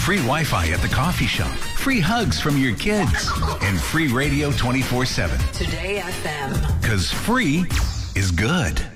free Wi-Fi at the coffee shop, free hugs from your kids, and free radio 24/7. Today FM. Because free is good.